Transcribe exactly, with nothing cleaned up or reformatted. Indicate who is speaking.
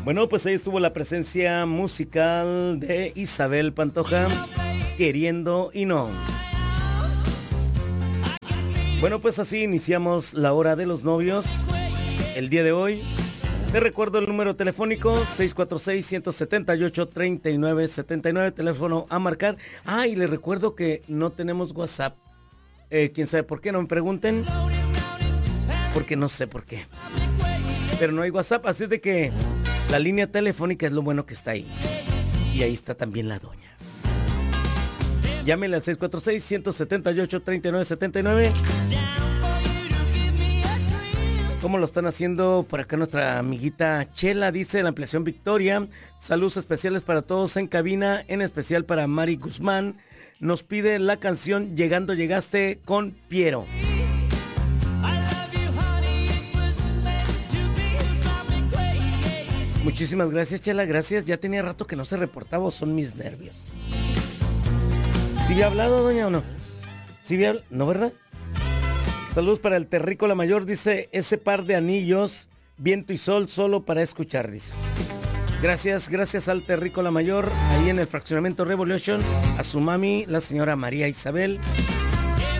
Speaker 1: Bueno, pues ahí estuvo la presencia musical de Isabel Pantoja, Queriendo y No. Bueno, pues así iniciamos la hora de los novios el día de hoy. Te recuerdo el número telefónico seis cuatro seis, uno siete ocho, tres nueve siete nueve, teléfono a marcar. Ah, y les recuerdo que no tenemos WhatsApp. Eh, ¿Quién sabe por qué? No me pregunten. Porque no sé por qué. Pero no hay WhatsApp, así de que la línea telefónica es lo bueno que está ahí. Y ahí está también la doña. Llámele al seis cuatro seis, uno siete ocho, tres nueve siete nueve. ¿Cómo lo están haciendo por acá nuestra amiguita Chela? Dice la ampliación Victoria. Saludos especiales para todos en cabina, en especial para Mari Guzmán. Nos pide la canción Llegando Llegaste con Piero. Muchísimas gracias, Chela, gracias. Ya tenía rato que no se reportaba, son mis nervios. ¿Sí había hablado, doña, o no? ¿Sí había hablado? ¿No, verdad? Saludos para el Terrícola Mayor, dice, ese par de anillos, viento y sol, solo para escuchar, dice. Gracias, gracias al Terrícola Mayor, ahí en el fraccionamiento Revolution, a su mami, la señora María Isabel,